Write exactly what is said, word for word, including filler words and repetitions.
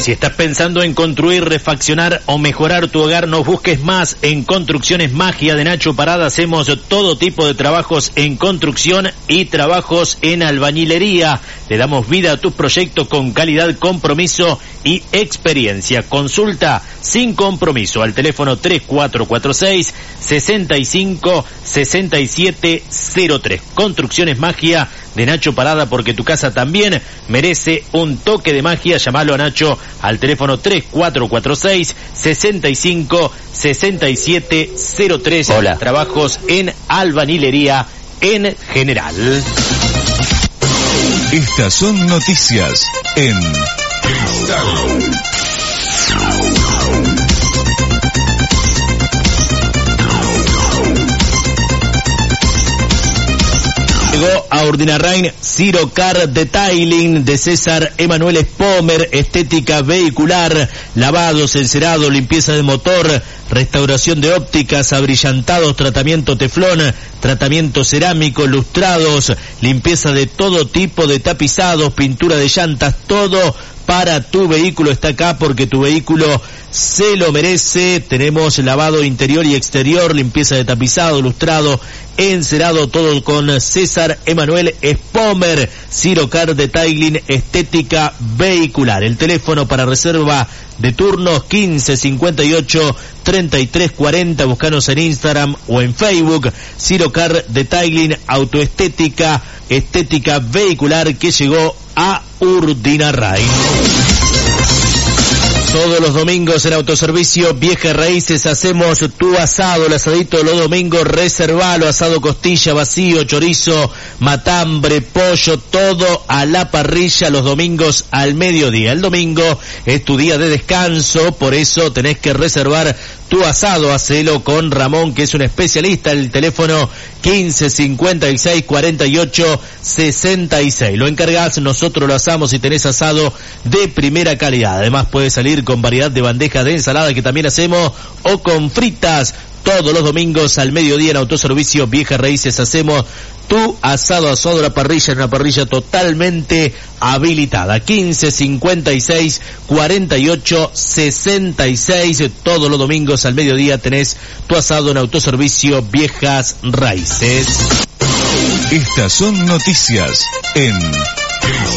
Si estás pensando en construir, refaccionar o mejorar tu hogar, no busques más. En Construcciones Magia de Nacho Parada hacemos todo tipo de trabajos en construcción y trabajos en albañilería. Le damos vida a tus proyectos con calidad, compromiso y experiencia. Consulta sin compromiso al teléfono tres cuatro cuatro seis, seis cinco, seis siete cero tres. Construcciones Magia de Nacho Parada, porque tu casa también merece un toque de magia. Llamalo a Nacho al teléfono tres cuatro cuatro seis, seis cinco, seis siete cero tres. Hola. Trabajos en albañilería en general. Estas son noticias en Estado. Llegó a Urdinarrain Zero Car Detailing de César Emanuel Spomer, estética vehicular, lavados, encerado, limpieza de motor, restauración de ópticas, abrillantados, tratamiento teflón, tratamiento cerámico, lustrados, limpieza de todo tipo de tapizados, pintura de llantas, todo para tu vehículo está acá porque tu vehículo se lo merece. Tenemos lavado interior y exterior, limpieza de tapizado, lustrado, encerado, todo con César Emanuel Spomer, Zero Car Detailing, estética vehicular. El teléfono para reserva de turnos quince cincuenta y ocho, treinta y tres cuarenta. Búscanos en Instagram o en Facebook. Zero Car Detailing, autoestética, estética vehicular, que llegó a Urdinarrain. Todos los domingos en Autoservicio Viejas Raíces hacemos tu asado, el asadito los domingos, reservalo, asado costilla, vacío, chorizo, matambre, pollo, todo a la parrilla los domingos al mediodía. El domingo es tu día de descanso, por eso tenés que reservar tu asado. Hacelo con Ramón, que es un especialista. El teléfono quince cincuenta y seis, cuarenta y ocho, sesenta y seis. Lo encargás, nosotros lo asamos y tenés asado de primera calidad. Además puede salir con variedad de bandejas de ensalada que también hacemos, o con fritas. Todos los domingos al mediodía en Autoservicio Viejas Raíces hacemos tu asado, asado a la parrilla, en una parrilla totalmente habilitada. quince cincuenta y seis, cuarenta y ocho, sesenta y seis. Todos los domingos al mediodía tenés tu asado en Autoservicio Viejas Raíces. Estas son noticias en